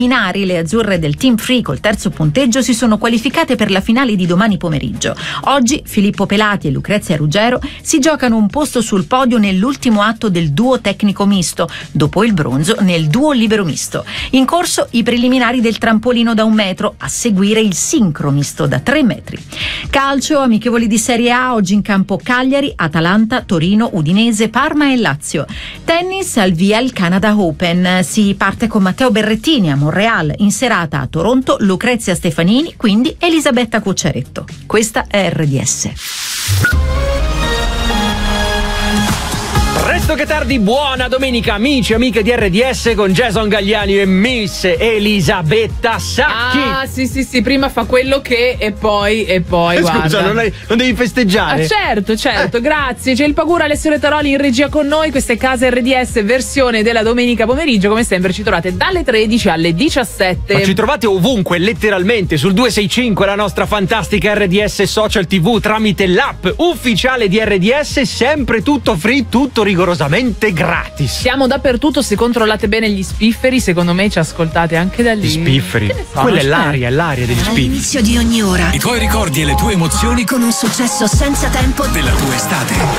Le azzurre del Team Free col terzo punteggio si sono qualificate per la finale di domani pomeriggio. Oggi Filippo Pelati e Lucrezia Ruggero si giocano un posto sul podio nell'ultimo atto del duo tecnico misto, dopo il bronzo nel duo libero misto. In corso i preliminari del trampolino da 1 metro, a seguire il sincro misto da 3 metri. Calcio, amichevoli di Serie A, oggi in campo Cagliari, Atalanta, Torino, Udinese, Parma e Lazio. Tennis al VL Canada Open. Si parte con Matteo Berrettini a Montreal, in serata a Toronto Lucrezia Stefanini, quindi Elisabetta Cucciaretto. Questa è RDS. Presto che tardi, buona domenica amici e amiche di RDS con Jason Gagliani e Miss Elisabetta Sacchi. Ah sì, prima fa quello che e poi guarda. Scusa, non devi festeggiare? Certo, grazie. C'è il Pagura Alessio Retaroli in regia con noi. Questa è Casa RDS, versione della domenica pomeriggio. Come sempre ci trovate dalle 13 alle 17. Ma ci trovate ovunque, letteralmente, sul 265, la nostra fantastica RDS Social TV, tramite l'app ufficiale di RDS, sempre tutto free, tutto rigorosamente gratis. Siamo dappertutto, se controllate bene gli spifferi, secondo me ci ascoltate anche da lì. Gli spifferi? Quella è l'aria degli spifferi. All'inizio di ogni ora i tuoi ricordi e le tue emozioni con un successo senza tempo della tua estate.